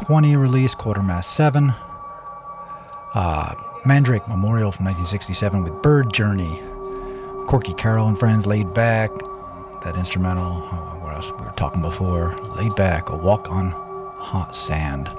1920 release, Quartermass 7. Mandrake Memorial from 1967 with Bird Journey. Corky Carroll and Friends, Laid Back. That instrumental. What else we were talking before? Laid Back, A Walk on Hot Sand.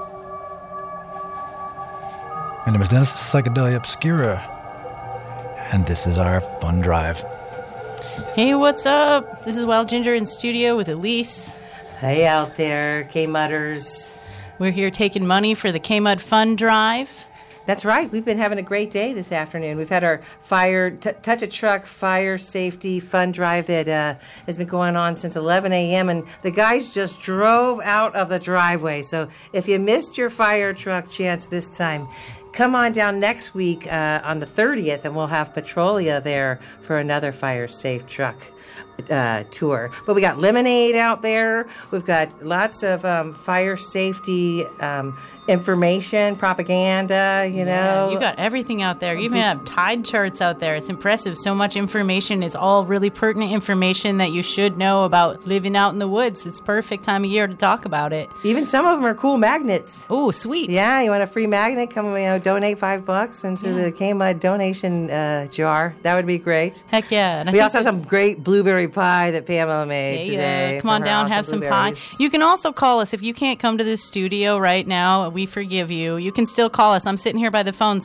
My name is Dennis, Psychedelia Obscura. And this is our fun drive. Hey, what's up? This is Wild Ginger in studio with Elise. Hey out there, K-Mudders. We're here taking money for the K-Mud Fun Drive. That's right. We've been having a great day this afternoon. We've had our Touch a Truck fire safety fun drive that has been going on since 11 a.m. And the guys just drove out of the driveway. So if you missed your fire truck chance this time, come on down next week on the 30th, and we'll have Petrolia there for another fire safe truck tour. But we got lemonade out there. We've got lots of fire safety information, propaganda, you know. You got everything out there. You even have tide charts out there. It's impressive. So much information. It's all really pertinent information that you should know about living out in the woods. It's perfect time of year to talk about it. Even some of them are cool magnets. Oh, sweet. Yeah, you want a free magnet? Come, donate $5 into the K-Mud donation jar. That would be great. Heck yeah. And we also have some great blueberry pie that Pamela made today. Come on down, have some pie. You can also call us if you can't come to the studio right now. We forgive you. You can still call us. I'm sitting here by the phone,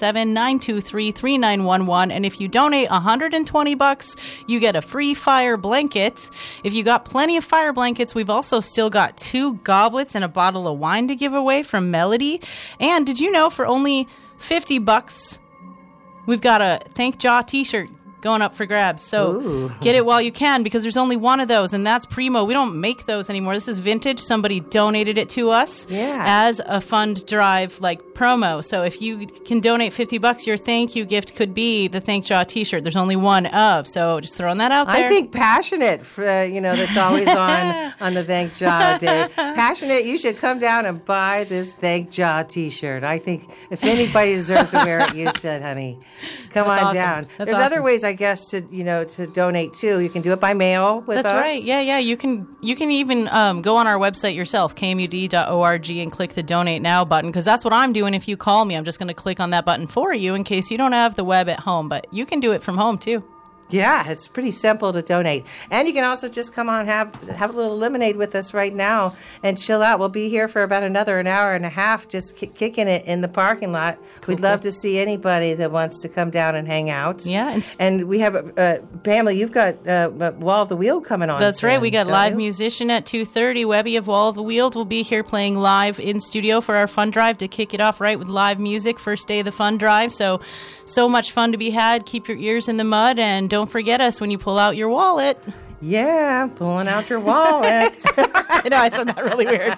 707-923-3911. And if you donate $120, you get a free fire blanket. If you got plenty of fire blankets, we've also still got 2 goblets and a bottle of wine to give away from Melody. And did you know for only $50, we've got a Thank Jaw t-shirt going up for grabs. So get it while you can, because there's only one of those, and that's primo. We don't make those anymore. This is vintage. Somebody donated it to us as a fund drive like promo. So if you can donate $50, your thank you gift could be the Thank Jaw t-shirt. There's only one of. So just throwing that out there. I think Passionate, that's always on the Thank Jaw day. Passionate, you should come down and buy this Thank Jaw t-shirt. I think if anybody deserves to wear it, you should, honey. Come on awesome. down. There's awesome. Other ways, I guess, to donate too. You can do it by mail with us. That's right. Yeah. You can even go on our website yourself, kmud.org, and click the Donate Now button, because that's what I'm doing. If you call me, I'm just going to click on that button for you in case you don't have the web at home. But you can do it from home too. Yeah, it's pretty simple to donate. And you can also just come on, have a little lemonade with us right now and chill out. We'll be here for about an hour and a half just kicking it in the parking lot. We'd love to see anybody that wants to come down and hang out. Yeah. And we have, Pamela, you've got Wall of the Wheel coming on. That's right. We got live musician at 2:30. Webby of Wall of the Wheel will be here playing live in studio for our fun drive to kick it off right with live music. First day of the fun drive. So much fun to be had. Keep your ears in the mud, and don't forget us when you pull out your wallet. Yeah, pulling out your wallet. I know, I said that really weird.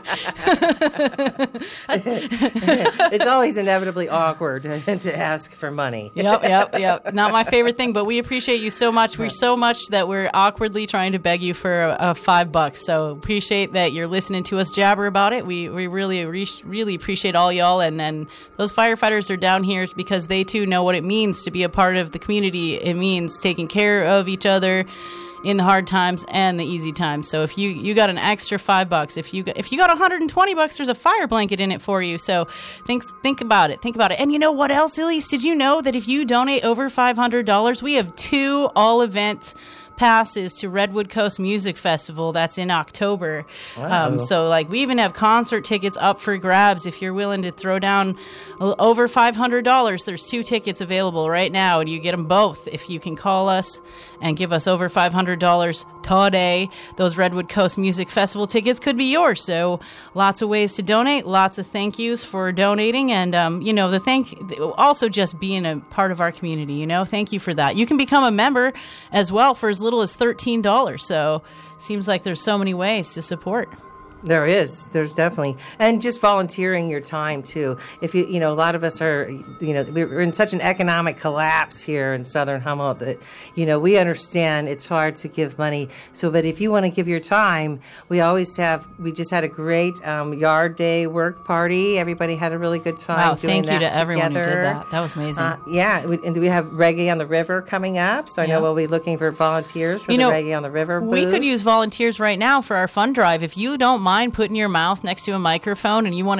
It's always inevitably awkward to ask for money. Yep. Not my favorite thing, but we appreciate you so much. We're so much that we're awkwardly trying to beg you for a $5. So appreciate that you're listening to us jabber about it. We really appreciate all y'all. And those firefighters are down here because they too know what it means to be a part of the community. It means taking care of each other in the hard times and the easy times. So if you got an extra $5, if you got $120, there's a fire blanket in it for you. So think about it. And you know what else, Elise? Did you know that if you donate over $500, we have 2 all-event passes to Redwood Coast Music Festival. That's in October. Wow. So we even have concert tickets up for grabs. If you're willing to throw down over $500, there's 2 tickets available right now, and you get them both if you can call us and give us over $500 today. Those Redwood Coast Music Festival tickets could be yours. So lots of ways to donate, lots of thank yous for donating, and also just being a part of our community. Thank you for that. You can become a member as well for as little as $13. So seems like there's so many ways to support. There's definitely. And just volunteering your time, too. If a lot of us are, we're in such an economic collapse here in Southern Humboldt that, we understand it's hard to give money. But if you want to give your time, we just had a great yard day work party. Everybody had a really good time. Wow, doing thank you to everyone together. who did that. That was amazing. And we have Reggae on the River coming up. So I know we'll be looking for volunteers for the Reggae on the River booth. We could use volunteers right now for our fund drive. If you don't mind putting your mouth next to a microphone and you want